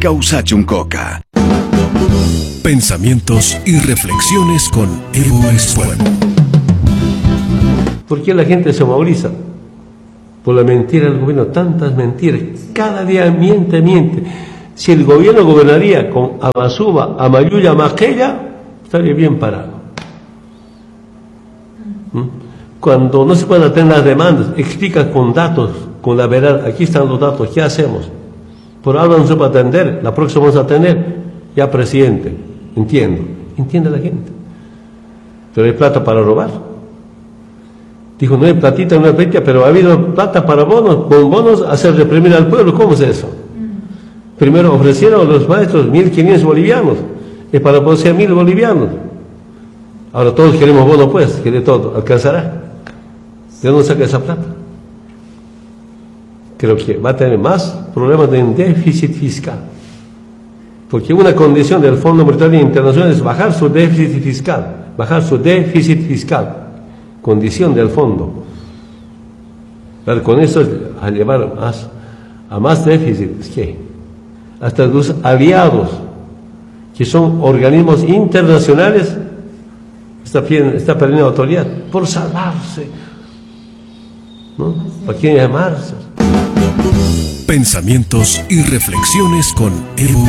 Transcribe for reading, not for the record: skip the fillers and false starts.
causa Chuncoca. Pensamientos y reflexiones con Evo Espuelo. ¿Por qué la gente se moviliza? Por la mentira del gobierno, tantas mentiras. Cada día miente. Si el gobierno gobernaría con Amasuba, Amayuya, Maquella, estaría bien parado. Cuando no se pueden atender las demandas, explica con datos, con la verdad, aquí están los datos, ¿qué hacemos? Por ahora no se puede atender, la próxima vamos a atender, ya presidente, entiende la gente. Pero hay plata para robar. Dijo, no hay platita, no hay platita, pero ha habido plata para bonos, con bonos hacer reprimir al pueblo, ¿cómo es eso? Primero ofrecieron a los maestros 1.500 bolivianos, y para poder ser 1.000 bolivianos. Ahora todos queremos bono, pues, quiere todo, ¿alcanzará? ¿De dónde saca esa plata? Creo que va a tener más problemas de déficit fiscal. Porque una condición del Fondo Monetario Internacional es bajar su déficit fiscal. Condición del fondo. Pero con eso a llevar a más déficit, es que hasta los aliados, que son organismos internacionales, está perdiendo autoridad por salvarse, ¿no? ¿Para quién llamarse? Pensamientos y reflexiones con Evo